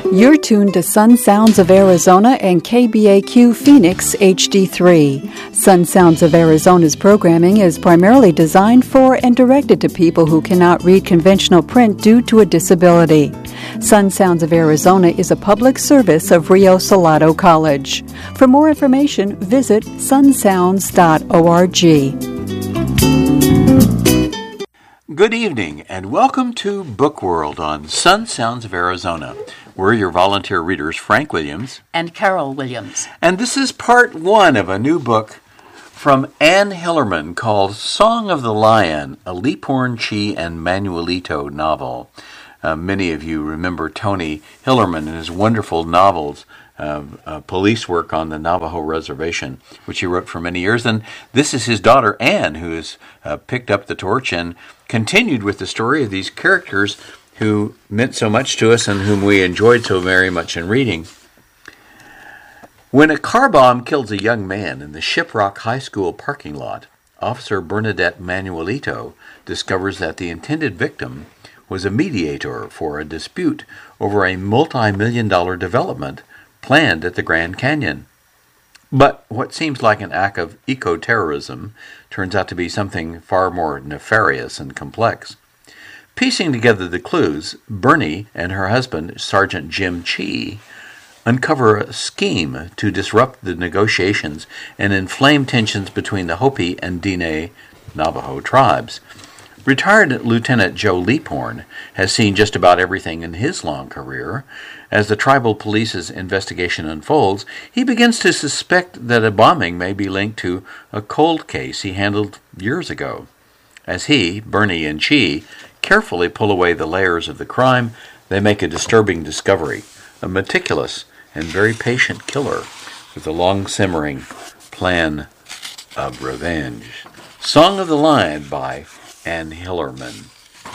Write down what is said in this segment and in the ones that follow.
You're tuned to Sun Sounds of Arizona and KBAQ Phoenix HD3. Sun Sounds of Arizona's programming is primarily designed for and directed to people who cannot read conventional print due to a disability. Sun Sounds of Arizona is a public service of Rio Salado College. For more information, visit sunsounds.org. Good evening and welcome to Book World on Sun Sounds of Arizona. We're your volunteer readers, Frank Williams and Carol Williams. And this is part one of a new book from Anne Hillerman called Song of the Lion, a Leaphorn, Chi, and Manuelito novel. Many of you remember Tony Hillerman and his wonderful novels, police work on the Navajo Reservation, which he wrote for many years. And this is his daughter, Anne, who has picked up the torch and continued with the story of these characters who meant so much to us and whom we enjoyed so very much in reading. When a car bomb kills a young man in the Shiprock High School parking lot, Officer Bernadette Manuelito discovers that the intended victim was a mediator for a dispute over a multi-million-dollar development planned at the Grand Canyon. But what seems like an act of eco-terrorism turns out to be something far more nefarious and complex. Piecing together the clues, Bernie and her husband, Sergeant Jim Chi, uncover a scheme to disrupt the negotiations and inflame tensions between the Hopi and Diné Navajo tribes. Retired Lieutenant Joe Leaphorn has seen just about everything in his long career. As the tribal police's investigation unfolds, he begins to suspect that a bombing may be linked to a cold case he handled years ago. As he, Bernie, and Chi carefully pull away the layers of the crime, they make a disturbing discovery: a meticulous and very patient killer with a long-simmering plan of revenge. Song of the Lion by Anne Hillerman.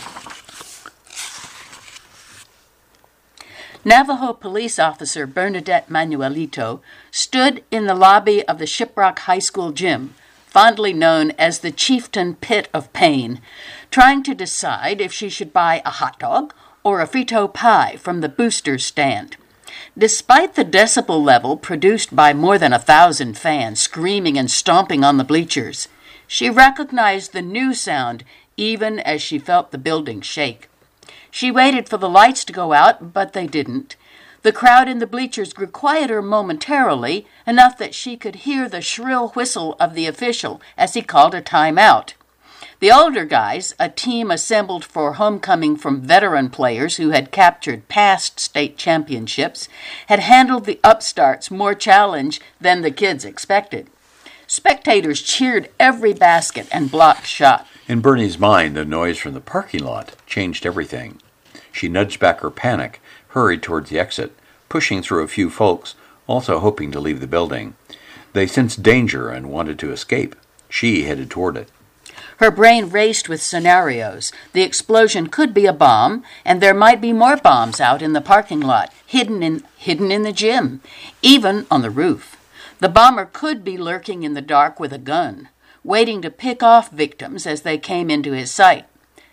Navajo police officer Bernadette Manuelito stood in the lobby of the Shiprock High School gym, fondly known as the Chieftain Pit of Pain, trying to decide if she should buy a hot dog or a frito pie from the booster stand. Despite the decibel level produced by more than 1,000 fans screaming and stomping on the bleachers, she recognized the new sound even as she felt the building shake. She waited for the lights to go out, but they didn't. The crowd in the bleachers grew quieter momentarily, enough that she could hear the shrill whistle of the official as he called a timeout. The older guys, a team assembled for homecoming from veteran players who had captured past state championships, had handled the upstarts more challenge than the kids expected. Spectators cheered every basket and blocked shot. In Bernie's mind, the noise from the parking lot changed everything. She nudged back her panic, hurried towards the exit, pushing through a few folks, also hoping to leave the building. They sensed danger and wanted to escape. She headed toward it. Her brain raced with scenarios. The explosion could be a bomb, and there might be more bombs out in the parking lot, hidden in the gym, even on the roof. The bomber could be lurking in the dark with a gun, waiting to pick off victims as they came into his sight.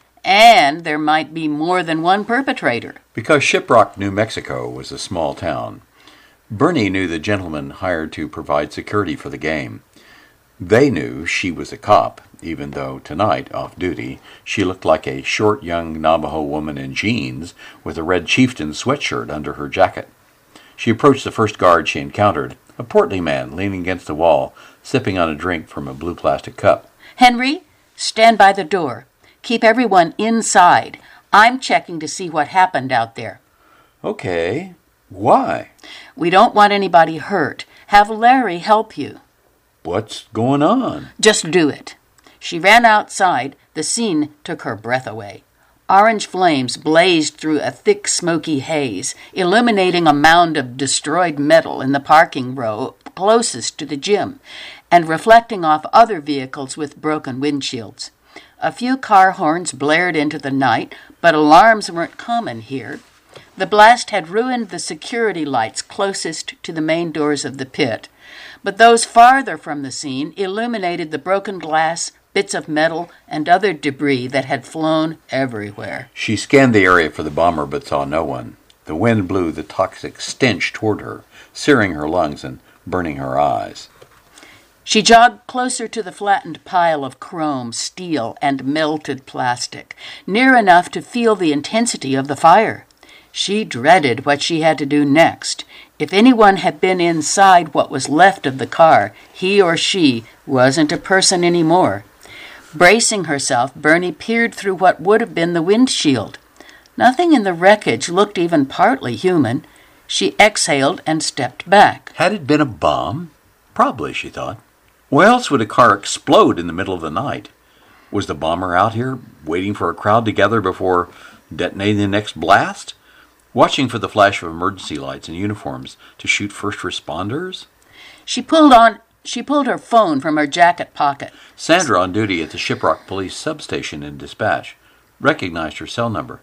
And there might be more than one perpetrator. Because Shiprock, New Mexico was a small town, Bernie knew the gentleman hired to provide security for the game. They knew she was a cop, even though tonight, off duty, she looked like a short young Navajo woman in jeans with a red chieftain sweatshirt under her jacket. She approached the first guard she encountered, a portly man leaning against the wall, sipping on a drink from a blue plastic cup. "Henry, stand by the door. Keep everyone inside. I'm checking to see what happened out there." "Okay. Why?" "We don't want anybody hurt. Have Larry help you." "What's going on?" "Just do it." She ran outside. The scene took her breath away. Orange flames blazed through a thick, smoky haze, illuminating a mound of destroyed metal in the parking row closest to the gym, and reflecting off other vehicles with broken windshields. A few car horns blared into the night, but alarms weren't common here. The blast had ruined the security lights closest to the main doors of the pit, but those farther from the scene illuminated the broken glass, bits of metal, and other debris that had flown everywhere. She scanned the area for the bomber but saw no one. The wind blew the toxic stench toward her, searing her lungs and burning her eyes. She jogged closer to the flattened pile of chrome, steel, and melted plastic, near enough to feel the intensity of the fire. She dreaded what she had to do next. If anyone had been inside what was left of the car, he or she wasn't a person anymore. Bracing herself, Bernie peered through what would have been the windshield. Nothing in the wreckage looked even partly human. She exhaled and stepped back. Had it been a bomb? Probably, she thought. Why else would a car explode in the middle of the night? Was the bomber out here, waiting for a crowd to gather before detonating the next blast? Watching for the flash of emergency lights and uniforms to shoot first responders? She pulled her phone from her jacket pocket. Sandra, on duty at the Shiprock Police substation in dispatch, recognized her cell number.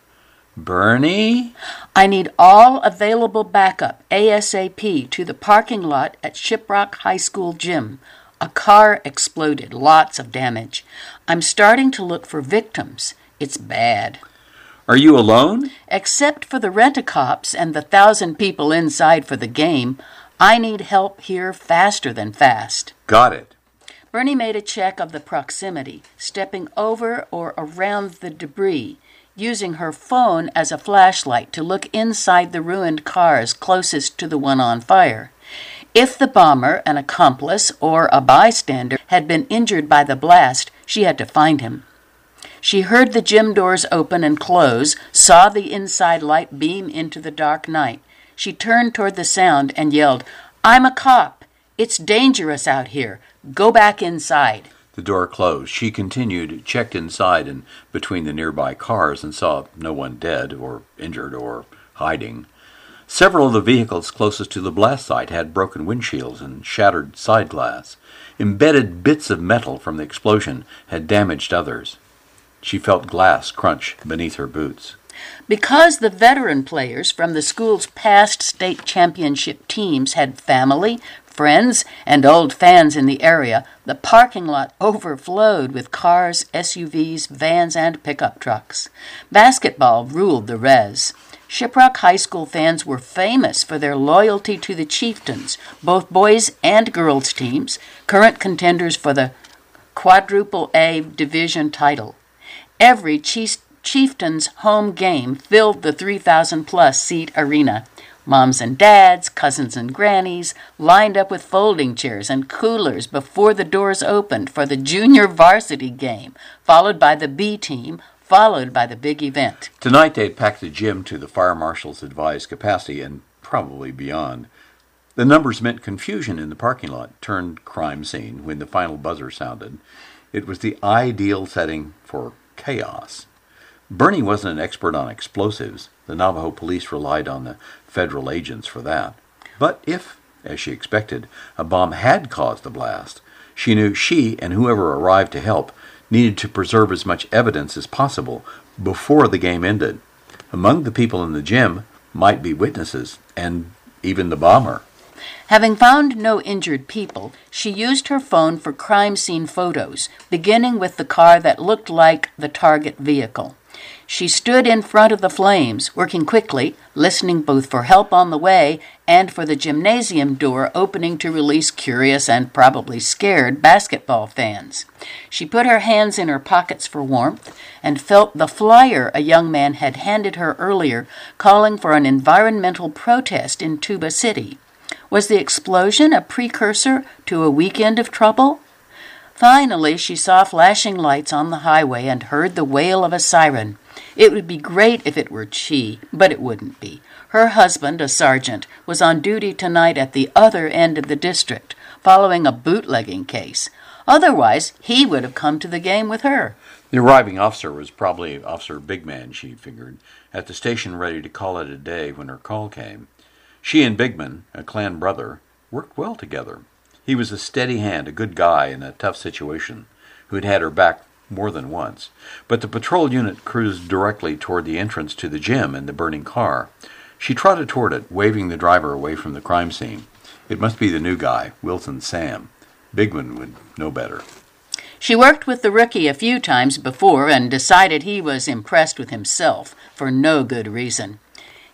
Bernie? I need all available backup ASAP to the parking lot at Shiprock High School gym. A car exploded, lots of damage. I'm starting to look for victims. It's bad. Are you alone? Except for the rent-a-cops and the 1,000 people inside for the game, I need help here faster than fast. Got it. Bernie made a check of the proximity, stepping over or around the debris, using her phone as a flashlight to look inside the ruined cars closest to the one on fire. If the bomber, an accomplice, or a bystander had been injured by the blast, she had to find him. She heard the gym doors open and close, saw the inside light beam into the dark night. She turned toward the sound and yelled, "I'm a cop. It's dangerous out here. Go back inside." The door closed. She continued, checked inside and between the nearby cars and saw no one dead or injured or hiding. Several of the vehicles closest to the blast site had broken windshields and shattered side glass. Embedded bits of metal from the explosion had damaged others. She felt glass crunch beneath her boots. Because the veteran players from the school's past state championship teams had family, friends, and old fans in the area, the parking lot overflowed with cars, SUVs, vans, and pickup trucks. Basketball ruled the res. Shiprock High School fans were famous for their loyalty to the Chieftains, both boys and girls teams, current contenders for the Quadruple A Division title. Every Chieftains home game filled the 3,000-plus seat arena. Moms and dads, cousins and grannies lined up with folding chairs and coolers before the doors opened for the junior varsity game, followed by the B team, followed by the big event. Tonight they'd packed the gym to the fire marshal's advised capacity and probably beyond. The numbers meant confusion in the parking lot turned crime scene when the final buzzer sounded. It was the ideal setting for chaos. Bernie wasn't an expert on explosives. The Navajo police relied on the federal agents for that. But if, as she expected, a bomb had caused the blast, she knew she and whoever arrived to help needed to preserve as much evidence as possible before the game ended. Among the people in the gym might be witnesses, and even the bomber. Having found no injured people, she used her phone for crime scene photos, beginning with the car that looked like the target vehicle. She stood in front of the flames, working quickly, listening both for help on the way and for the gymnasium door opening to release curious and probably scared basketball fans. She put her hands in her pockets for warmth and felt the flyer a young man had handed her earlier, calling for an environmental protest in Tuba City. Was the explosion a precursor to a weekend of trouble? Finally, she saw flashing lights on the highway and heard the wail of a siren. It would be great if it were Chi, but it wouldn't be. Her husband, a sergeant, was on duty tonight at the other end of the district, following a bootlegging case. Otherwise, he would have come to the game with her. The arriving officer was probably Officer Big Man, she figured, at the station ready to call it a day when her call came. She and Bigman, a clan brother, worked well together. He was a steady hand, a good guy in a tough situation, who had her back more than once. But the patrol unit cruised directly toward the entrance to the gym in the burning car. She trotted toward it, waving the driver away from the crime scene. It must be the new guy, Wilson Sam. Bigman would know better. She worked with the rookie a few times before and decided he was impressed with himself for no good reason.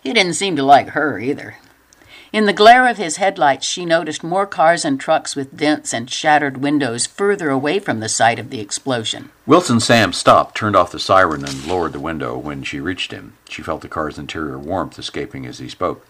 He didn't seem to like her either. In the glare of his headlights, she noticed more cars and trucks with dents and shattered windows further away from the site of the explosion. Wilson Sam stopped, turned off the siren, and lowered the window. When she reached him, she felt the car's interior warmth escaping as he spoke.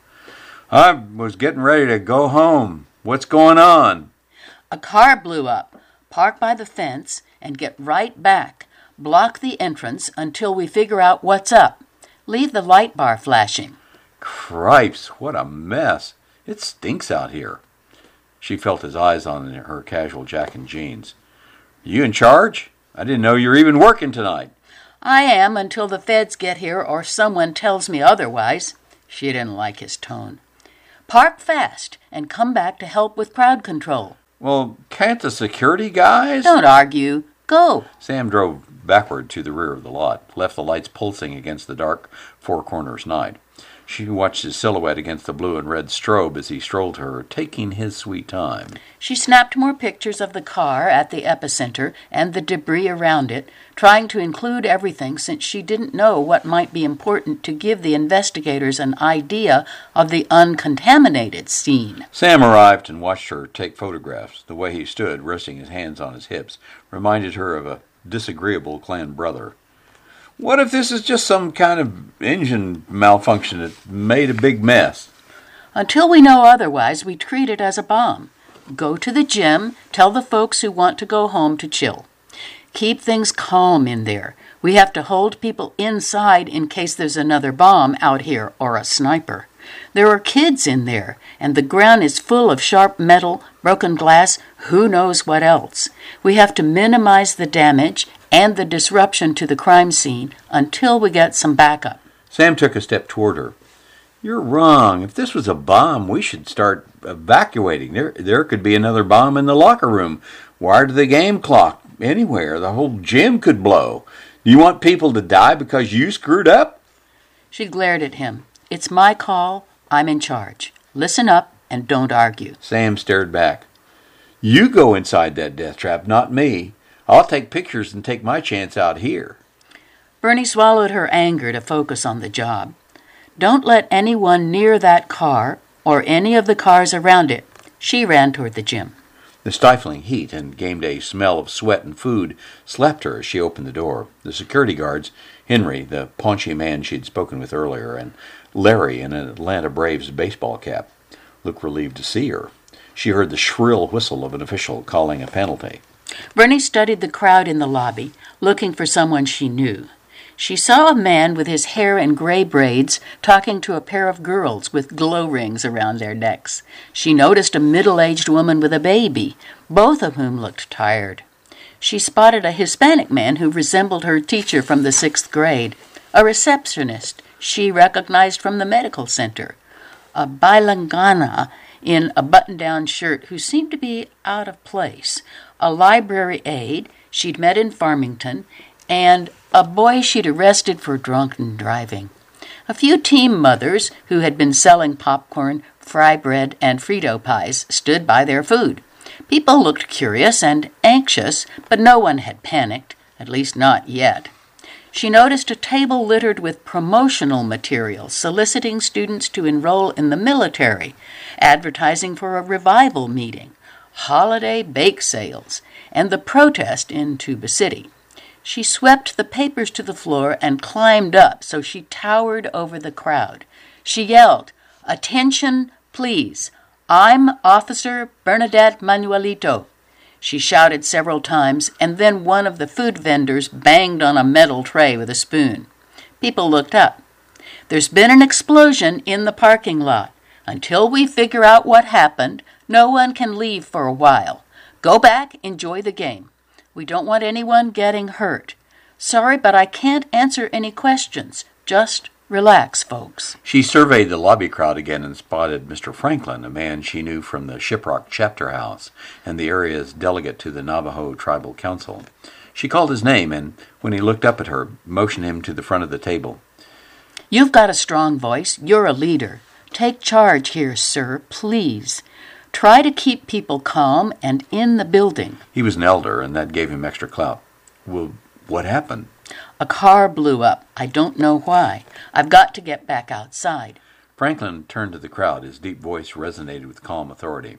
I was getting ready to go home. What's going on? A car blew up. Park by the fence and get right back. Block the entrance until we figure out what's up. Leave the light bar flashing. Cripes, what a mess. It stinks out here. She felt his eyes on her casual jacket and jeans. You in charge? I didn't know you were even working tonight. I am until the feds get here or someone tells me otherwise. She didn't like his tone. Park fast and come back to help with crowd control. Well, can't the security guys? Don't argue. Go. Sam drove backward to the rear of the lot, left the lights pulsing against the dark Four Corners night. She watched his silhouette against the blue and red strobe as he strolled to her, taking his sweet time. She snapped more pictures of the car at the epicenter and the debris around it, trying to include everything since she didn't know what might be important to give the investigators an idea of the uncontaminated scene. Sam arrived and watched her take photographs. The way he stood, resting his hands on his hips, reminded her of a disagreeable clan brother. What if this is just some kind of engine malfunction that made a big mess? Until we know otherwise, we treat it as a bomb. Go to the gym, tell the folks who want to go home to chill. Keep things calm in there. We have to hold people inside in case there's another bomb out here or a sniper. There are kids in there, and the ground is full of sharp metal, broken glass, who knows what else. We have to minimize the damage and the disruption to the crime scene until we get some backup. Sam took a step toward her. You're wrong. If this was a bomb, we should start evacuating. There could be another bomb in the locker room, wired to the game clock, anywhere. The whole gym could blow. Do you want people to die because you screwed up? She glared at him. It's my call. I'm in charge. Listen up and don't argue. Sam stared back. You go inside that death trap, not me. I'll take pictures and take my chance out here. Bernie swallowed her anger to focus on the job. Don't let anyone near that car or any of the cars around it. She ran toward the gym. The stifling heat and game day smell of sweat and food slapped her as she opened the door. The security guards, Henry, the paunchy man she'd spoken with earlier, and Larry in an Atlanta Braves baseball cap, looked relieved to see her. She heard the shrill whistle of an official calling a penalty. Bernie studied the crowd in the lobby, looking for someone she knew. She saw a man with his hair in gray braids talking to a pair of girls with glow rings around their necks. She noticed a middle-aged woman with a baby, both of whom looked tired. She spotted a Hispanic man who resembled her teacher from the 6th grade, a receptionist she recognized from the medical center, a Bailangana in a button-down shirt who seemed to be out of place, a library aide she'd met in Farmington, and a boy she'd arrested for drunken driving. A few team mothers who had been selling popcorn, fry bread, and Frito pies stood by their food. People looked curious and anxious, but no one had panicked, at least not yet. She noticed a table littered with promotional material soliciting students to enroll in the military, advertising for a revival meeting, holiday bake sales, and the protest in Tuba City. She swept the papers to the floor and climbed up so she towered over the crowd. She yelled, "Attention, please. I'm Officer Bernadette Manuelito." She shouted several times, and then one of the food vendors banged on a metal tray with a spoon. People looked up. "There's been an explosion in the parking lot. Until we figure out what happened, no one can leave for a while. Go back, enjoy the game. We don't want anyone getting hurt. Sorry, but I can't answer any questions. Just relax, folks." She surveyed the lobby crowd again and spotted Mr. Franklin, a man she knew from the Shiprock chapter house and the area's delegate to the Navajo Tribal Council. She called his name and, when he looked up at her, motioned him to the front of the table. "You've got a strong voice. You're a leader. Take charge here, sir, please. Try to keep people calm and in the building." He was an elder, and that gave him extra clout. Well, what happened? A car blew up. I don't know why. I've got to get back outside. Franklin turned to the crowd. His deep voice resonated with calm authority.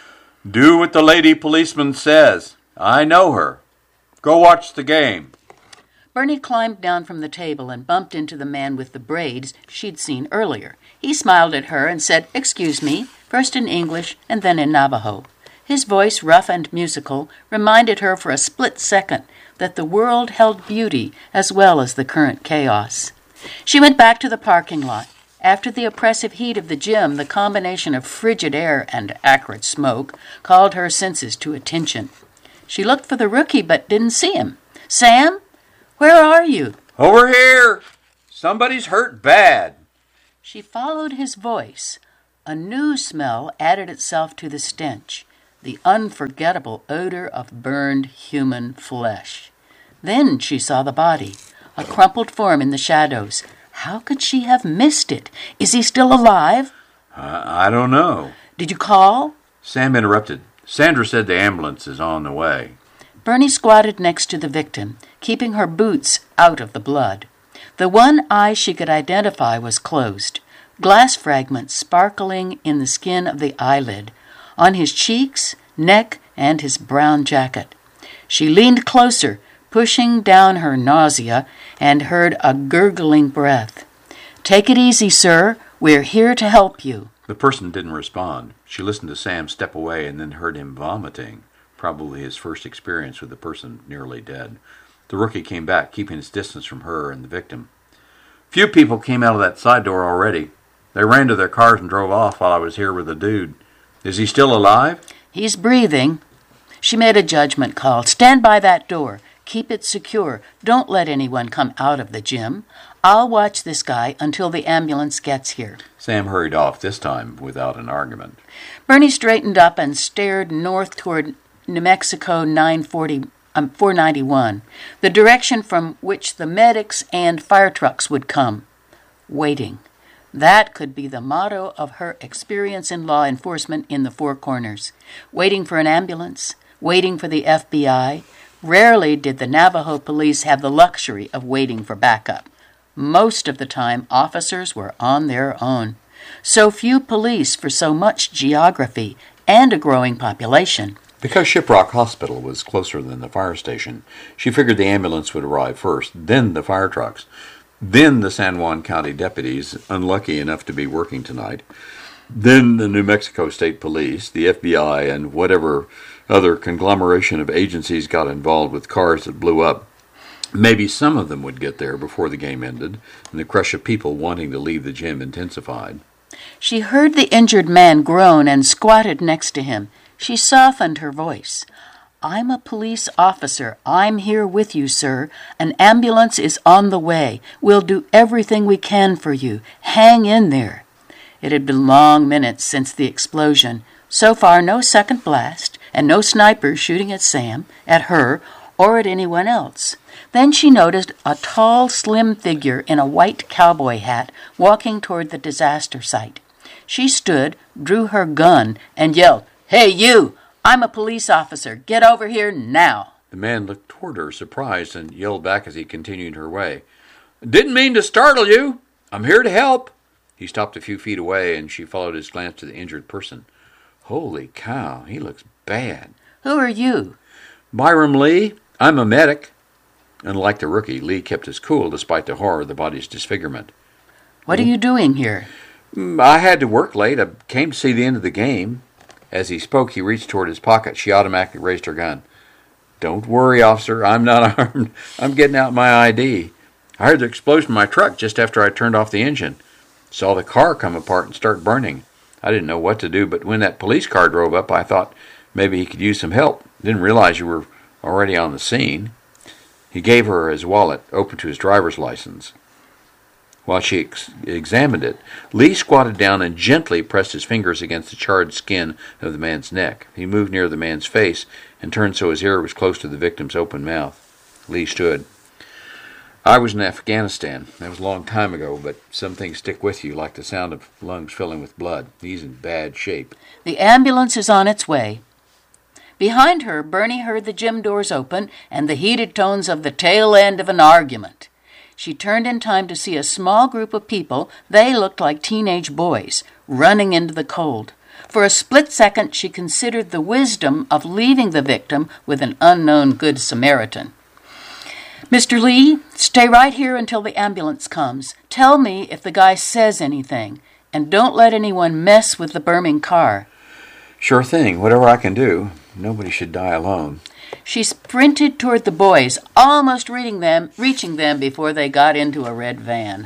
Do what the lady policeman says. I know her. Go watch the game. Bernie climbed down from the table and bumped into the man with the braids she'd seen earlier. He smiled at her and said, "Excuse me," first in English and then in Navajo. His voice, rough and musical, reminded her for a split second that the world held beauty as well as the current chaos. She went back to the parking lot. After the oppressive heat of the gym, the combination of frigid air and acrid smoke called her senses to attention. She looked for the rookie but didn't see him. "Sam? Where are you?" Over here! Somebody's hurt bad. She followed his voice. A new smell added itself to the stench, the unforgettable odor of burned human flesh. Then she saw the body, a crumpled form in the shadows. How could she have missed it? Is he still alive? I don't know. Did you call? Sam interrupted. Sandra said the ambulance is on the way. Bernie squatted next to the victim, keeping her boots out of the blood. The one eye she could identify was closed, glass fragments sparkling in the skin of the eyelid, on his cheeks, neck, and his brown jacket. She leaned closer, pushing down her nausea, and heard a gurgling breath. "Take it easy, sir. We're here to help you." The person didn't respond. She listened to Sam step away and then heard him vomiting, probably his first experience with a person nearly dead. The rookie came back, keeping his distance from her and the victim. Few people came out of that side door already. They ran to their cars and drove off while I was here with the dude. Is he still alive? "He's breathing." She made a judgment call. "Stand by that door. Keep it secure. Don't let anyone come out of the gym. I'll watch this guy until the ambulance gets here." Sam hurried off, this time without an argument. Bernie straightened up and stared north toward New Mexico 491, the direction from which the medics and fire trucks would come. Waiting. That could be the motto of her experience in law enforcement in the Four Corners. Waiting for an ambulance, waiting for the FBI. Rarely did the Navajo police have the luxury of waiting for backup. Most of the time, officers were on their own. So few police for so much geography and a growing population. Because Shiprock Hospital was closer than the fire station, she figured the ambulance would arrive first, then the fire trucks, then the San Juan County deputies, unlucky enough to be working tonight, then the New Mexico State Police, the FBI, and whatever other conglomeration of agencies got involved with cars that blew up. Maybe some of them would get there before the game ended, and the crush of people wanting to leave the gym intensified. She heard the injured man groan and squatted next to him. She softened her voice. "I'm a police officer. I'm here with you, sir. An ambulance is on the way. We'll do everything we can for you. Hang in there." It had been long minutes since the explosion. So far, no second blast, and no snipers shooting at Sam, at her, or at anyone else. Then she noticed a tall, slim figure in a white cowboy hat walking toward the disaster site. She stood, drew her gun, and yelled, "Hey, you! I'm a police officer. Get over here now." The man looked toward her, surprised, and yelled back as he continued her way. "Didn't mean to startle you. I'm here to help." He stopped a few feet away, and she followed his glance to the injured person. Holy cow, he looks bad. "Who are you?" "Byram Lee. I'm a medic." Unlike the rookie, Lee kept his cool despite the horror of the body's disfigurement. "What are you doing here?" "I had to work late. I came to see the end of the game." As he spoke, he reached toward his pocket. She automatically raised her gun. "Don't worry, officer. I'm not armed. I'm getting out my ID. I heard the explosion in my truck just after I turned off the engine. Saw the car come apart and start burning. I didn't know what to do, but when that police car drove up, I thought maybe he could use some help. Didn't realize you were already on the scene." He gave her his wallet, open to his driver's license. While she examined it, Lee squatted down and gently pressed his fingers against the charred skin of the man's neck. He moved near the man's face and turned so his ear was close to the victim's open mouth. Lee stood. "I was in Afghanistan. That was a long time ago, but some things stick with you, like the sound of lungs filling with blood. He's in bad shape." "The ambulance is on its way." Behind her, Bernie heard the gym doors open and the heated tones of the tail end of an argument. She turned in time to see a small group of people, they looked like teenage boys, running into the cold. For a split second, she considered the wisdom of leaving the victim with an unknown Good Samaritan. "Mr. Lee, stay right here until the ambulance comes. Tell me if the guy says anything, and don't let anyone mess with the burning car." "Sure thing, whatever I can do. Nobody should die alone." She sprinted toward the boys, almost reaching them before they got into a red van.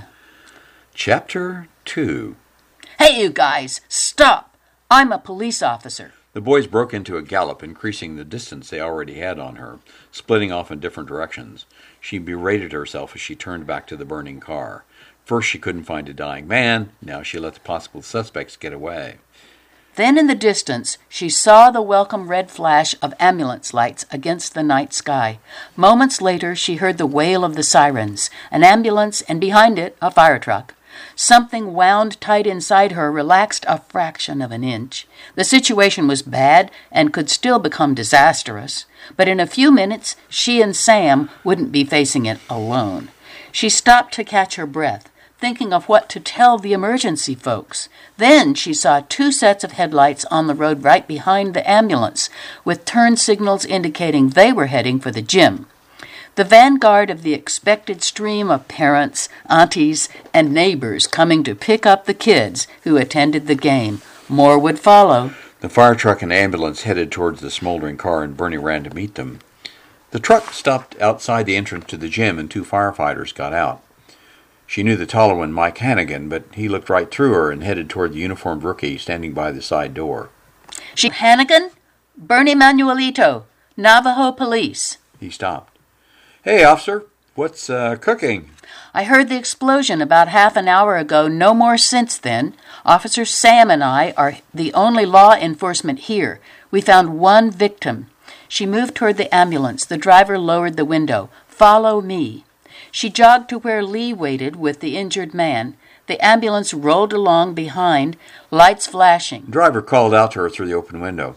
Chapter 2. "Hey, you guys, stop! I'm a police officer." The boys broke into a gallop, increasing the distance they already had on her, splitting off in different directions. She berated herself as she turned back to the burning car. First she couldn't find a dying man, now she let the possible suspects get away. Then in the distance, she saw the welcome red flash of ambulance lights against the night sky. Moments later, she heard the wail of the sirens, an ambulance, and behind it, a fire truck. Something wound tight inside her relaxed a fraction of an inch. The situation was bad and could still become disastrous, but in a few minutes, she and Sam wouldn't be facing it alone. She stopped to catch her breath, thinking of what to tell the emergency folks. Then she saw 2 sets of headlights on the road right behind the ambulance, with turn signals indicating they were heading for the gym. The vanguard of the expected stream of parents, aunties, and neighbors coming to pick up the kids who attended the game. More would follow. The fire truck and ambulance headed towards the smoldering car, and Bernie ran to meet them. The truck stopped outside the entrance to the gym, and 2 firefighters got out. She knew the taller one, Mike Hannigan, but he looked right through her and headed toward the uniformed rookie standing by the side door. "Hannigan? Bernie Manuelito, Navajo Police." He stopped. "Hey, officer, what's cooking?" "I heard the explosion about half an hour ago, no more since then. Officer Sam and I are the only law enforcement here. We found 1 victim." She moved toward the ambulance. The driver lowered the window. "Follow me." She jogged to where Lee waited with the injured man. The ambulance rolled along behind, lights flashing. The driver called out to her through the open window.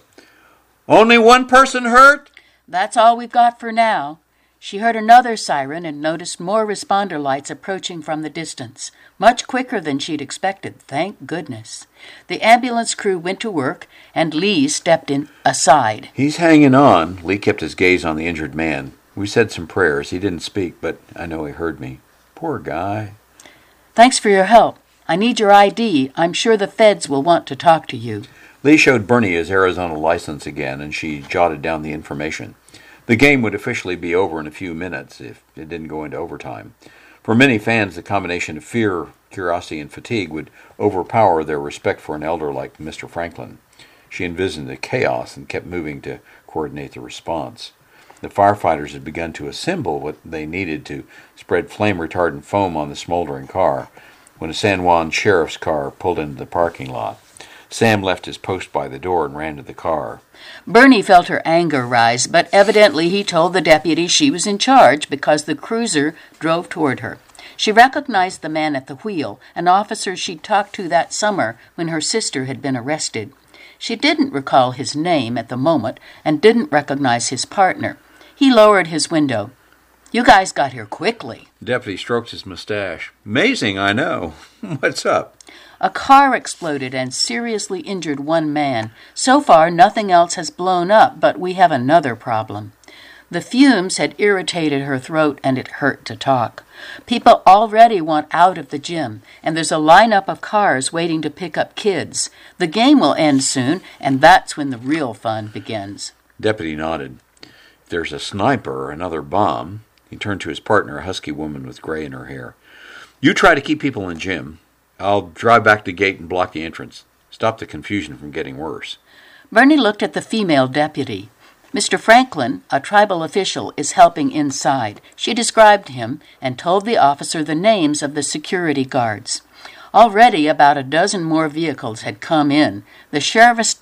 "Only 1 person hurt?" "That's all we've got for now." She heard another siren and noticed more responder lights approaching from the distance, much quicker than she'd expected, thank goodness. The ambulance crew went to work, and Lee stepped in aside. "He's hanging on." Lee kept his gaze on the injured man. "We said some prayers. He didn't speak, but I know he heard me. Poor guy." "Thanks for your help. I need your ID. I'm sure the feds will want to talk to you." Lee showed Bernie his Arizona license again, and she jotted down the information. The game would officially be over in a few minutes if it didn't go into overtime. For many fans, the combination of fear, curiosity, and fatigue would overpower their respect for an elder like Mr. Franklin. She envisioned the chaos and kept moving to coordinate the response. The firefighters had begun to assemble what they needed to spread flame-retardant foam on the smoldering car when a San Juan sheriff's car pulled into the parking lot. Sam left his post by the door and ran to the car. Bernie felt her anger rise, but evidently he told the deputy she was in charge because the cruiser drove toward her. She recognized the man at the wheel, an officer she'd talked to that summer when her sister had been arrested. She didn't recall his name at the moment and didn't recognize his partner. He lowered his window. "You guys got here quickly." The deputy stroked his mustache. "Amazing, I know. What's up?" A car exploded and seriously injured 1 man. So far, nothing else has blown up, but we have another problem. The fumes had irritated her throat, and it hurt to talk. People already want out of the gym, and there's a lineup of cars waiting to pick up kids. The game will end soon, and that's when the real fun begins. Deputy nodded. "If there's a sniper or another bomb," he turned to his partner, a husky woman with gray in her hair. "You try to keep people in gym. I'll drive back the gate and block the entrance. Stop the confusion from getting worse." Bernie looked at the female deputy. Mr. Franklin, a tribal official, is helping inside. She described him and told the officer the names of the security guards. Already about a dozen more vehicles had come in. The sheriff's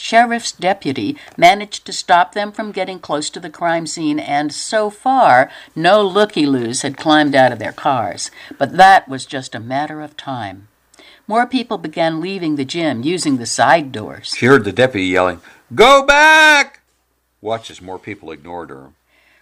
deputy managed to stop them from getting close to the crime scene, and so far, no looky-loos had climbed out of their cars. But that was just a matter of time. More people began leaving the gym, using the side doors. She heard the deputy yelling, "Go back!" Watched as more people ignored her.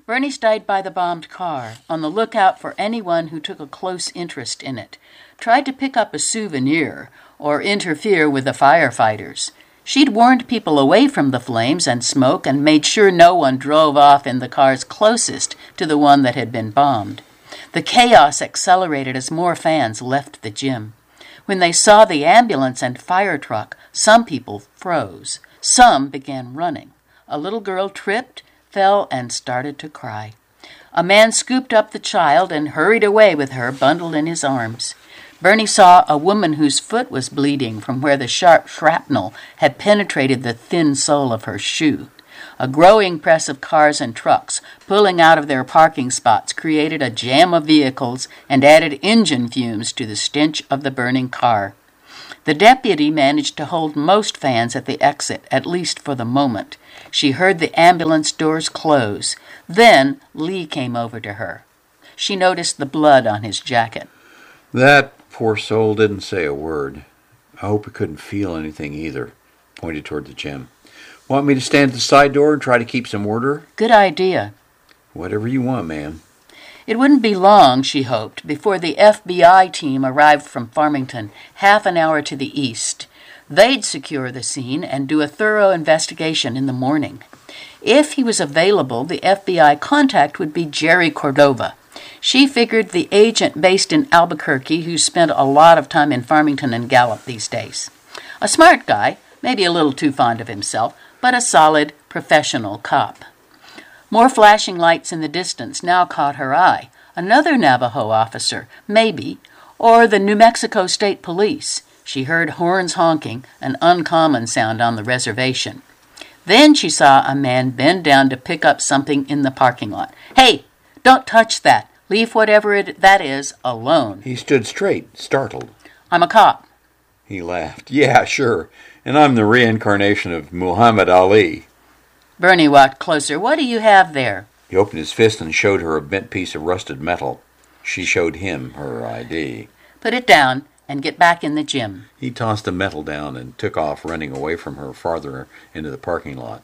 Bernie stayed by the bombed car, on the lookout for anyone who took a close interest in it, tried to pick up a souvenir, or interfere with the firefighters. She'd warned people away from the flames and smoke and made sure no one drove off in the cars closest to the one that had been bombed. The chaos accelerated as more fans left the gym. When they saw the ambulance and fire truck, some people froze. Some began running. A little girl tripped, fell, and started to cry. A man scooped up the child and hurried away with her, bundled in his arms. Bernie saw a woman whose foot was bleeding from where the sharp shrapnel had penetrated the thin sole of her shoe. A growing press of cars and trucks pulling out of their parking spots created a jam of vehicles and added engine fumes to the stench of the burning car. The deputy managed to hold most fans at the exit, at least for the moment. She heard the ambulance doors close. Then Lee came over to her. She noticed the blood on his jacket. That poor soul didn't say a word. I hope he couldn't feel anything either. Pointed toward the gym. Want me to stand at the side door and try to keep some order? Good idea. Whatever you want, ma'am. It wouldn't be long, she hoped, before the FBI team arrived from Farmington, half an hour to the east. They'd secure the scene and do a thorough investigation in the morning. If he was available, the FBI contact would be Jerry Cordova. She figured the agent based in Albuquerque who spent a lot of time in Farmington and Gallup these days. A smart guy, maybe a little too fond of himself, but a solid, professional cop. More flashing lights in the distance now caught her eye. Another Navajo officer, maybe, or the New Mexico State Police. She heard horns honking, an uncommon sound on the reservation. Then she saw a man bend down to pick up something in the parking lot. "Hey, don't touch that. Leave whatever that is alone." He stood straight, startled. "I'm a cop." He laughed. "Yeah, sure. And I'm the reincarnation of Muhammad Ali." Bernie walked closer. "What do you have there?" He opened his fist and showed her a bent piece of rusted metal. She showed him her ID. "Put it down and get back in the gym." He tossed the metal down and took off, running away from her farther into the parking lot.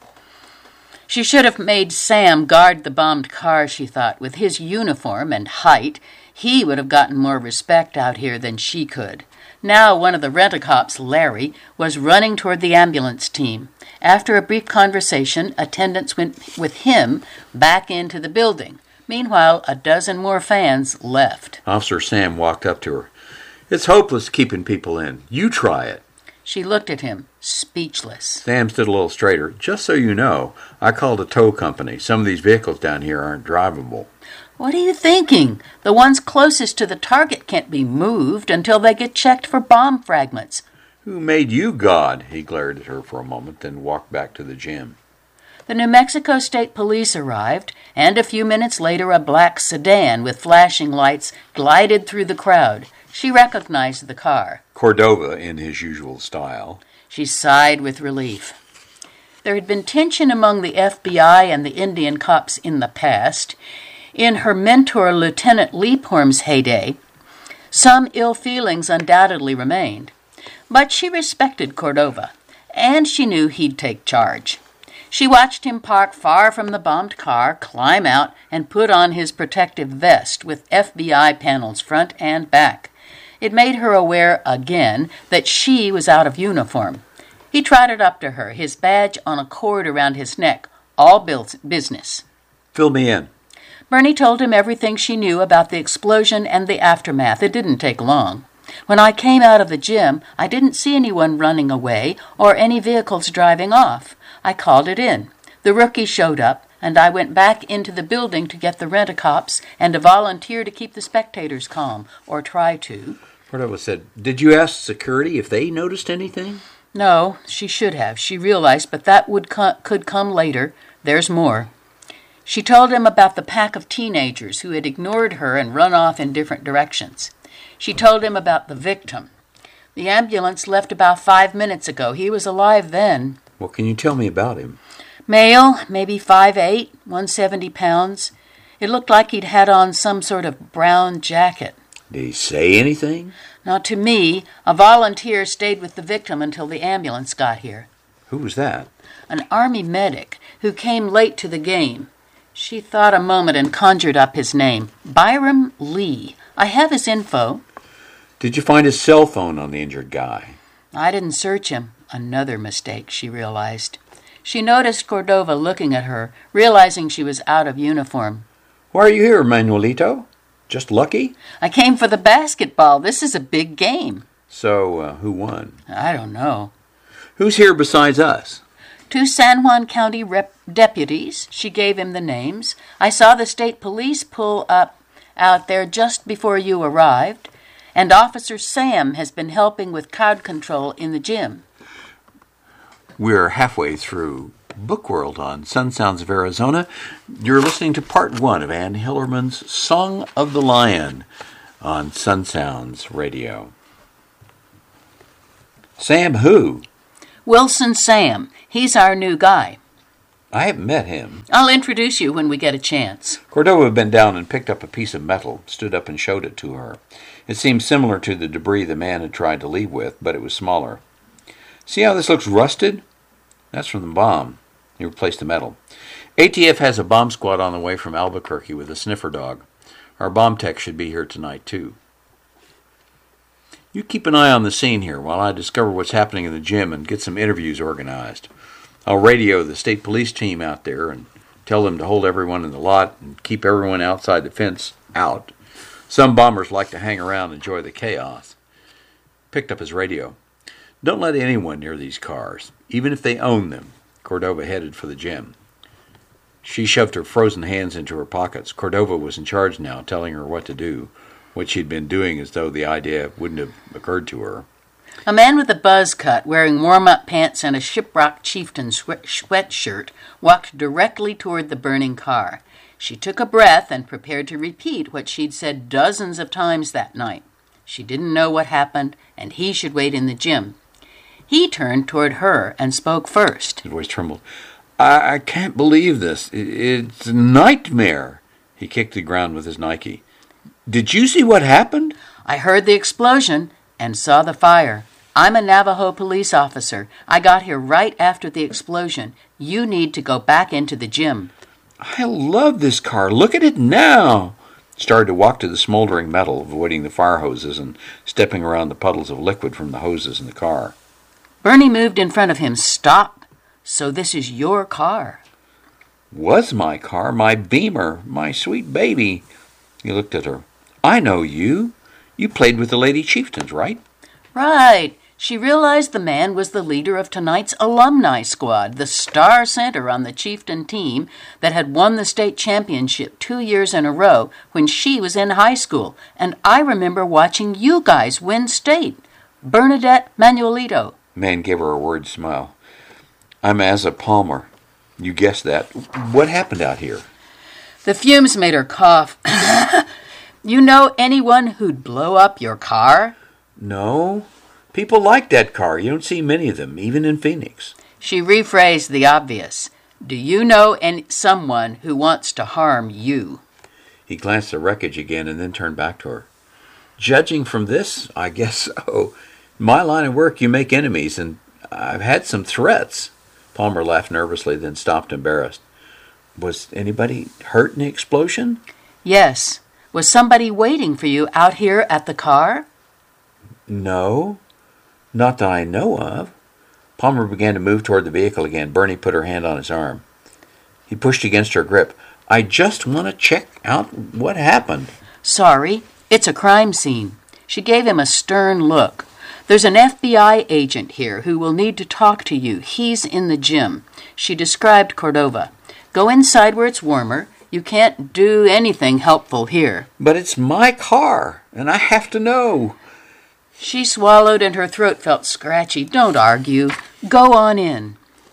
She should have made Sam guard the bombed car, she thought. With his uniform and height, he would have gotten more respect out here than she could. Now one of the rent-a-cops, Larry, was running toward the ambulance team. After a brief conversation, attendants went with him back into the building. Meanwhile, a dozen more fans left. Officer Sam walked up to her. "It's hopeless keeping people in. You try it." She looked at him, speechless. Sam stood a little straighter. "Just so you know, I called a tow company. Some of these vehicles down here aren't drivable." "What are you thinking? The ones closest to the target can't be moved until they get checked for bomb fragments." "Who made you God?" He glared at her for a moment, then walked back to the gym. The New Mexico State Police arrived, and a few minutes later a black sedan with flashing lights glided through the crowd. She recognized the car. Cordova in his usual style. She sighed with relief. There had been tension among the FBI and the Indian cops in the past. In her mentor, Lieutenant Leaphorn's heyday, some ill feelings undoubtedly remained. But she respected Cordova, and she knew he'd take charge. She watched him park far from the bombed car, climb out, and put on his protective vest with FBI panels front and back. It made her aware again that she was out of uniform. He trotted up to her, his badge on a cord around his neck, all business. "Fill me in." Bernie told him everything she knew about the explosion and the aftermath. It didn't take long. "When I came out of the gym, I didn't see anyone running away or any vehicles driving off. I called it in. The rookie showed up, and I went back into the building to get the rent-a-cops and to volunteer to keep the spectators calm, or try to." Cordova said, "Did you ask security if they noticed anything?" No, she should have. She realized, but that could come later. There's more. She told him about the pack of teenagers who had ignored her and run off in different directions. She told him about the victim. The ambulance left about 5 minutes ago. He was alive then. "What can you tell me about him?" "Male, maybe 5'8", 170 pounds. It looked like he'd had on some sort of brown jacket." "Did he say anything?" "Not to me. A volunteer stayed with the victim until the ambulance got here." "Who was that?" "An Army medic who came late to the game." She thought a moment and conjured up his name. Byram Lee. I have his info. Did you find his cell phone on the injured guy? I didn't search him. Another mistake, she realized. She noticed Cordova looking at her, realizing she was out of uniform. Why are you here, Manuelito? Just lucky? I came for the basketball. This is a big game. So, who won? I don't know. Who's here besides us? 2 San Juan County deputies. She gave him the names. I saw the state police pull up out there just before you arrived, and Officer Sam has been helping with crowd control in the gym. We're halfway through Book World on Sun Sounds of Arizona. You're listening to part 1 of Ann Hillerman's Song of the Lion on Sun Sounds Radio. Sam who? Wilson Sam. He's our new guy. I haven't met him. I'll introduce you when we get a chance. Cordova bent down and picked up a piece of metal, stood up and showed it to her. It seemed similar to the debris the man had tried to leave with, but it was smaller. See how this looks rusted? That's from the bomb. He replaced the metal. ATF has a bomb squad on the way from Albuquerque with a sniffer dog. Our bomb tech should be here tonight, too. You keep an eye on the scene here while I discover what's happening in the gym and get some interviews organized. I'll radio the state police team out there and tell them to hold everyone in the lot and keep everyone outside the fence out. Some bombers like to hang around and enjoy the chaos. Picked up his radio. Don't let anyone near these cars, even if they own them. Cordova headed for the gym. She shoved her frozen hands into her pockets. Cordova was in charge now, telling her what to do, what she'd been doing as though the idea wouldn't have occurred to her. A man with a buzz cut, wearing warm-up pants and a Shiprock chieftain sweatshirt, walked directly toward the burning car. She took a breath and prepared to repeat what she'd said dozens of times that night. She didn't know what happened, and he should wait in the gym. He turned toward her and spoke first. His voice trembled. I can't believe this. It's a nightmare. He kicked the ground with his Nike. Did you see what happened? I heard the explosion and saw the fire. I'm a Navajo police officer. I got here right after the explosion. You need to go back into the gym. I love this car. Look at it now. Started to walk to the smoldering metal, avoiding the fire hoses and stepping around the puddles of liquid from the hoses in the car. Bernie moved in front of him. Stop. So this is your car. Was my car, my Beamer, my sweet baby. He looked at her. I know you. You played with the Lady Chieftains, right? Right. She realized the man was the leader of tonight's alumni squad, the star center on the Chieftain team that had won the state championship 2 years in a row when she was in high school. And I remember watching you guys win state. Bernadette Manuelito. Man gave her a worried smile. I'm Asa Palmer. You guessed that. What happened out here? The fumes made her cough. You know anyone who'd blow up your car? No. People like that car. You don't see many of them, even in Phoenix. She rephrased the obvious. Do you know someone who wants to harm you? He glanced at the wreckage again and then turned back to her. Judging from this, I guess so. In my line of work, you make enemies, and I've had some threats. Palmer laughed nervously, then stopped embarrassed. Was anybody hurt in the explosion? Yes. Was somebody waiting for you out here at the car? No. Not that I know of. Palmer began to move toward the vehicle again. Bernie put her hand on his arm. He pushed against her grip. I just want to check out what happened. Sorry. It's a crime scene. She gave him a stern look. There's an FBI agent here who will need to talk to you. He's in the gym. She described Cordova. Go inside where it's warmer. You can't do anything helpful here. But it's my car, and I have to know. She swallowed and her throat felt scratchy. Don't argue. Go on in.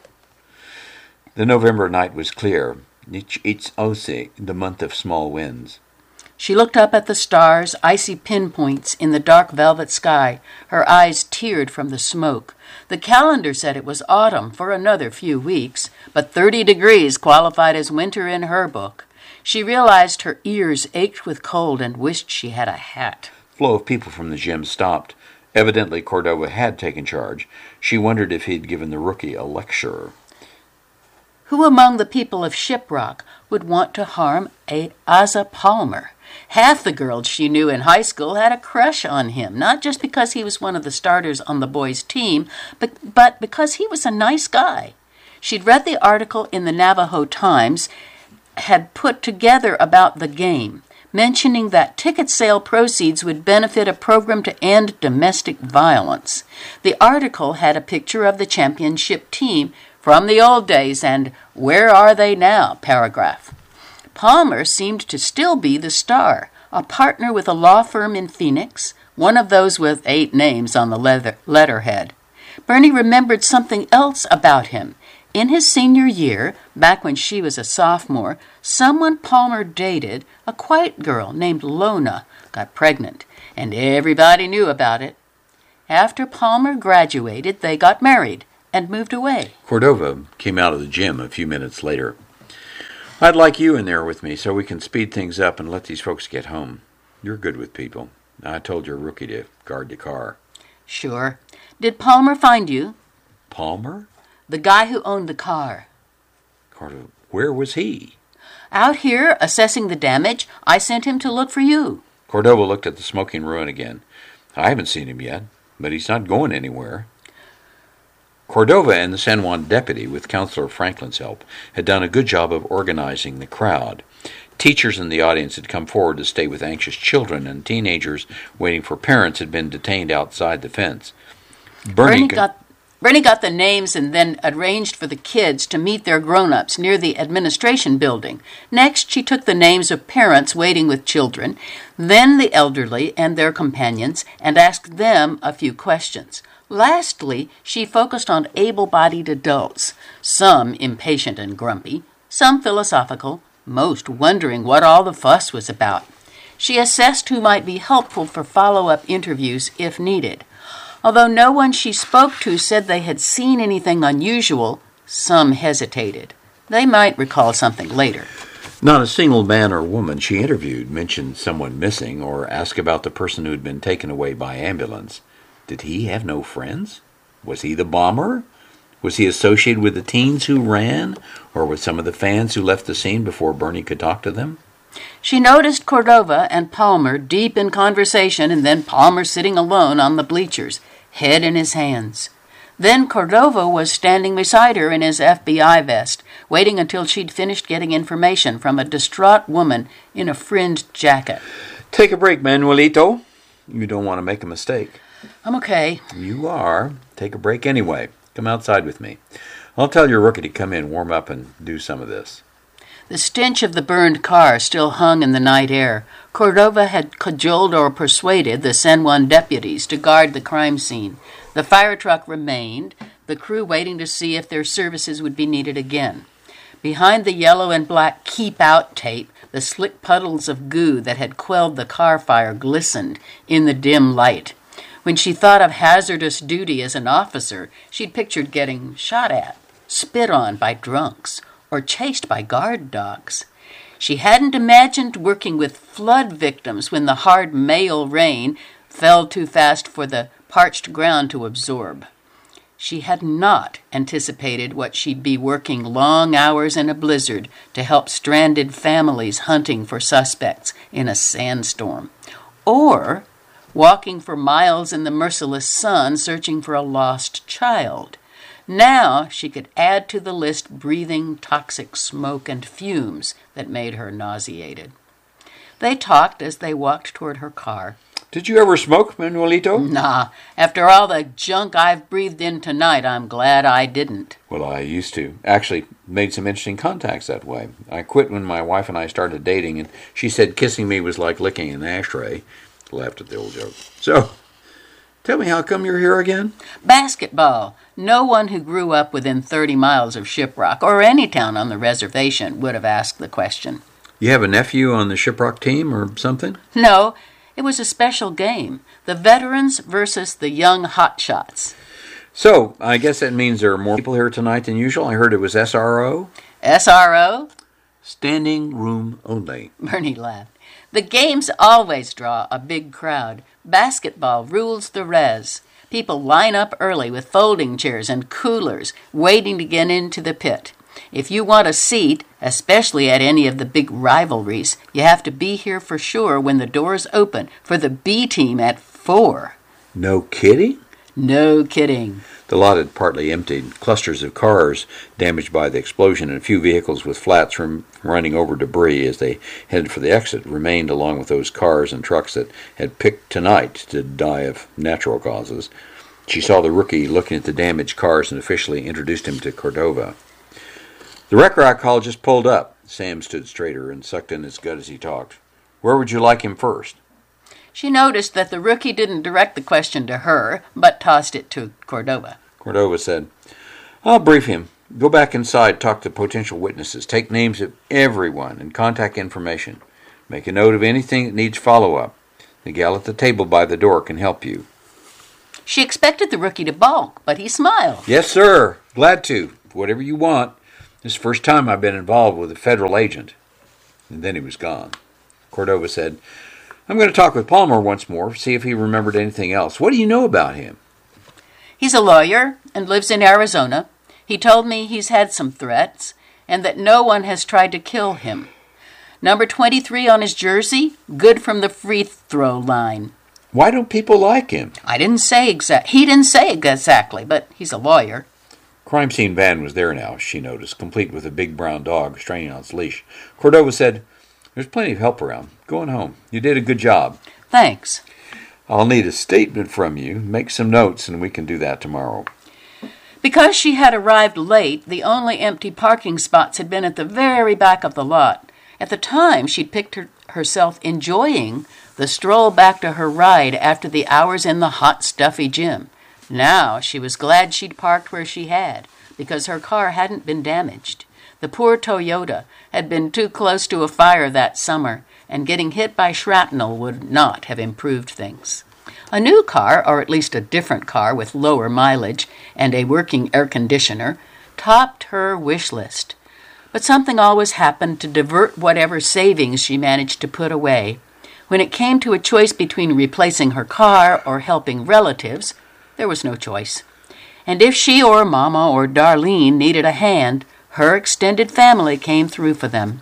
The November night was clear. It's Ose, the month of small winds. She looked up at the stars, icy pinpoints in the dark velvet sky. Her eyes teared from the smoke. The calendar said it was autumn for another few weeks, but 30 degrees qualified as winter in her book. She realized her ears ached with cold and wished she had a hat. The flow of people from the gym stopped. Evidently, Cordova had taken charge. She wondered if he'd given the rookie a lecture. Who among the people of Shiprock would want to harm Asa Palmer? Half the girls she knew in high school had a crush on him, not just because he was one of the starters on the boys' team, but because he was a nice guy. She'd read the article in the Navajo Times had put together about the game, mentioning that ticket sale proceeds would benefit a program to end domestic violence. The article had a picture of the championship team from the old days and "Where are they now?" paragraph. Palmer seemed to still be the star, a partner with a law firm in Phoenix, one of those with 8 names on the letterhead. Bernie remembered something else about him. In his senior year, back when she was a sophomore, someone Palmer dated, a quiet girl named Lona, got pregnant, and everybody knew about it. After Palmer graduated, they got married and moved away. Cordova came out of the gym a few minutes later. "I'd like you in there with me so we can speed things up and let these folks get home. You're good with people. I told your rookie to guard the car." "Sure. Did Palmer find you?" "Palmer?" "The guy who owned the car." "Cordova, where was he?" "Out here, assessing the damage. I sent him to look for you." Cordova looked at the smoking ruin again. "I haven't seen him yet, but he's not going anywhere." Cordova and the San Juan deputy, with Counselor Franklin's help, had done a good job of organizing the crowd. Teachers in the audience had come forward to stay with anxious children, and teenagers waiting for parents had been detained outside the fence. Bernie got the names and then arranged for the kids to meet their grown-ups near the administration building. Next, she took the names of parents waiting with children, then the elderly and their companions, and asked them a few questions. Lastly, she focused on able-bodied adults, some impatient and grumpy, some philosophical, most wondering what all the fuss was about. She assessed who might be helpful for follow-up interviews if needed. Although no one she spoke to said they had seen anything unusual, some hesitated. They might recall something later. Not a single man or woman she interviewed mentioned someone missing or asked about the person who had been taken away by ambulance. Did he have no friends? Was he the bomber? Was he associated with the teens who ran, or with some of the fans who left the scene before Bernie could talk to them? She noticed Cordova and Palmer deep in conversation, and then Palmer sitting alone on the bleachers, head in his hands. Then Cordova was standing beside her in his FBI vest, waiting until she'd finished getting information from a distraught woman in a fringed jacket. "Take a break, Manuelito. You don't want to make a mistake." "I'm okay." "You are. Take a break anyway. Come outside with me. I'll tell your rookie to come in, warm up, and do some of this." The stench of the burned car still hung in the night air. Cordova had cajoled or persuaded the San Juan deputies to guard the crime scene. The fire truck remained, the crew waiting to see if their services would be needed again. Behind the yellow and black "Keep Out" tape, the slick puddles of goo that had quelled the car fire glistened in the dim light. When she thought of hazardous duty as an officer, she'd pictured getting shot at, spit on by drunks, or chased by guard dogs. She hadn't imagined working with flood victims when the hard Mayal rain fell too fast for the parched ground to absorb. She had not anticipated what she'd be working long hours in a blizzard to help stranded families hunting for suspects in a sandstorm, or walking for miles in the merciless sun searching for a lost child. Now she could add to the list breathing toxic smoke and fumes that made her nauseated. They talked as they walked toward her car. "Did you ever smoke, Manuelito?" "Nah. After all the junk I've breathed in tonight, I'm glad I didn't." "Well, I used to. Actually, made some interesting contacts that way. I quit when my wife and I started dating, and she said kissing me was like licking an ashtray." Laughed at the old joke. "So, tell me, how come you're here again?" "Basketball. No one who grew up within 30 miles of Shiprock, or any town on the reservation, would have asked the question." "You have a nephew on the Shiprock team or something?" "No. It was a special game. The veterans versus the young hotshots." "So, I guess that means there are more people here tonight than usual. I heard it was SRO?" "SRO?" "Standing room only." Bernie laughed. "The games always draw a big crowd. Basketball rules the res. People line up early with folding chairs and coolers, waiting to get into the pit. If you want a seat, especially at any of the big rivalries, you have to be here for sure when the doors open for the B team at 4. No kidding? No kidding. The lot had partly emptied. Clusters of cars damaged by the explosion and a few vehicles with flats from running over debris as they headed for the exit remained along with those cars and trucks that had picked tonight to die of natural causes. She saw the rookie looking at the damaged cars and officially introduced him to Cordova. The wrecker I called just pulled up. Sam stood straighter and sucked in his gut as he talked. Where would you like him first? She noticed that the rookie didn't direct the question to her, but tossed it to Cordova. Cordova said, I'll brief him. Go back inside, talk to potential witnesses, take names of everyone and contact information. Make a note of anything that needs follow-up. The gal at the table by the door can help you. She expected the rookie to balk, but he smiled. Yes, sir. Glad to. Whatever you want. This is the first time I've been involved with a federal agent. And then he was gone. Cordova said, I'm going to talk with Palmer once more, see if he remembered anything else. What do you know about him? He's a lawyer and lives in Arizona. He told me he's had some threats and that no one has tried to kill him. Number 23 on his jersey, good from the free throw line. Why don't people like him? He didn't say exactly, but he's a lawyer. Crime scene van was there now, she noticed, complete with a big brown dog straining on its leash. Cordova said, There's plenty of help around. Going home. You did a good job. Thanks. I'll need a statement from you. Make some notes, and we can do that tomorrow. Because she had arrived late, the only empty parking spots had been at the very back of the lot. At the time, she'd pictured herself enjoying the stroll back to her ride after the hours in the hot, stuffy gym. Now she was glad she'd parked where she had, because her car hadn't been damaged. The poor Toyota had been too close to a fire that summer, and getting hit by shrapnel would not have improved things. A new car, or at least a different car with lower mileage and a working air conditioner, topped her wish list. But something always happened to divert whatever savings she managed to put away. When it came to a choice between replacing her car or helping relatives, there was no choice. And if she or Mama or Darlene needed a hand, her extended family came through for them.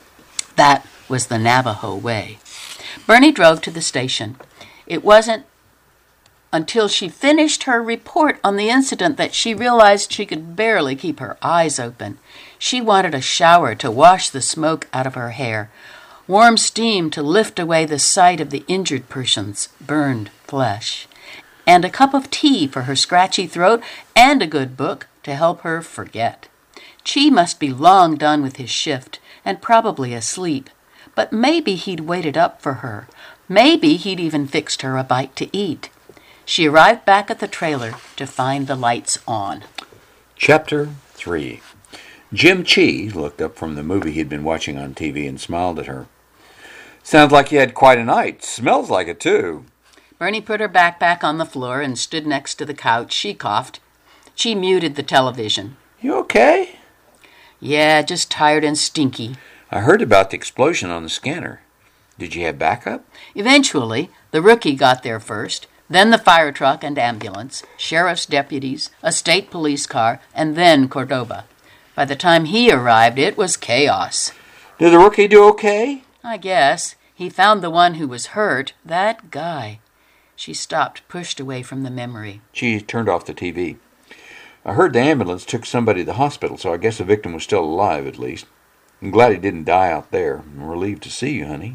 That was the Navajo way. Bernie drove to the station. It wasn't until she finished her report on the incident that she realized she could barely keep her eyes open. She wanted a shower to wash the smoke out of her hair, warm steam to lift away the sight of the injured person's burned flesh, and a cup of tea for her scratchy throat, and a good book to help her forget. Chi must be long done with his shift, and probably asleep, but maybe he'd waited up for her. Maybe he'd even fixed her a bite to eat. She arrived back at the trailer to find the lights on. Chapter 3. Jim Chi looked up from the movie he'd been watching on TV and smiled at her. Sounds like you had quite a night. Smells like it, too. Bernie put her backpack on the floor and stood next to the couch. She coughed. She muted the television. You okay? Yeah, just tired and stinky. I heard about the explosion on the scanner. Did you have backup? Eventually, the rookie got there first, then the fire truck and ambulance, sheriff's deputies, a state police car, and then Cordova. By the time he arrived, it was chaos. Did the rookie do okay? I guess. He found the one who was hurt, that guy. She stopped, pushed away from the memory. She turned off the TV. I heard the ambulance took somebody to the hospital, so I guess the victim was still alive, at least. I'm glad he didn't die out there. I'm relieved to see you, honey.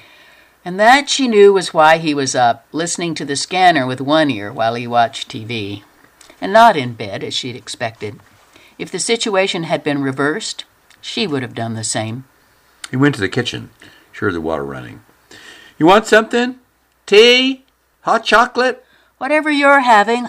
And that, she knew, was why he was up, listening to the scanner with one ear while he watched TV. And not in bed, as she'd expected. If the situation had been reversed, she would have done the same. He went to the kitchen, sure the water running. You want something? Tea? Hot chocolate? Whatever you're having.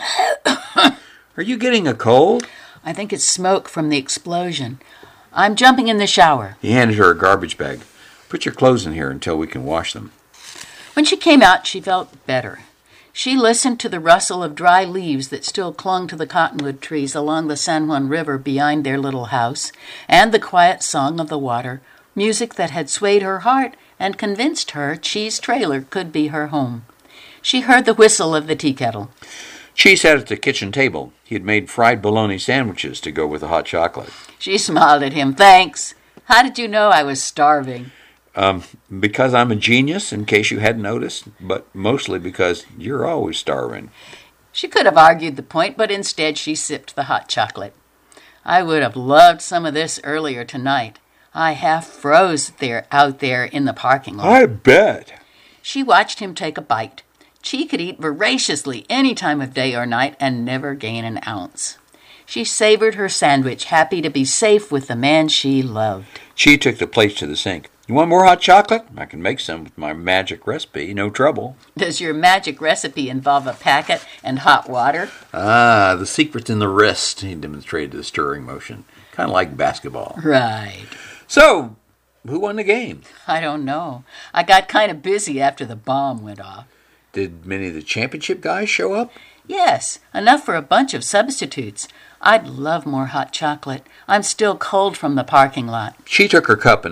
Are you getting a cold? I think it's smoke from the explosion. I'm jumping in the shower. He handed her a garbage bag. Put your clothes in here until we can wash them. When she came out, she felt better. She listened to the rustle of dry leaves that still clung to the cottonwood trees along the San Juan River behind their little house, and the quiet song of the water, music that had swayed her heart and convinced her Chi's trailer could be her home. She heard the whistle of the tea kettle. Chi sat at the kitchen table. He had made fried bologna sandwiches to go with the hot chocolate. She smiled at him. Thanks. How did you know I was starving? Because I'm a genius, in case you hadn't noticed, but mostly because you're always starving. She could have argued the point, but instead she sipped the hot chocolate. I would have loved some of this earlier tonight. I half froze out there in the parking lot. I bet. She watched him take a bite. Chi could eat voraciously any time of day or night and never gain an ounce. She savored her sandwich, happy to be safe with the man she loved. Chi took the plates to the sink. You want more hot chocolate? I can make some with my magic recipe, no trouble. Does your magic recipe involve a packet and hot water? Ah, the secret's in the wrist, he demonstrated the stirring motion. Kind of like basketball. Right. So, who won the game? I don't know. I got kind of busy after the bomb went off. Did many of the championship guys show up? Yes, enough for a bunch of substitutes. I'd love more hot chocolate. I'm still cold from the parking lot. She took her cup and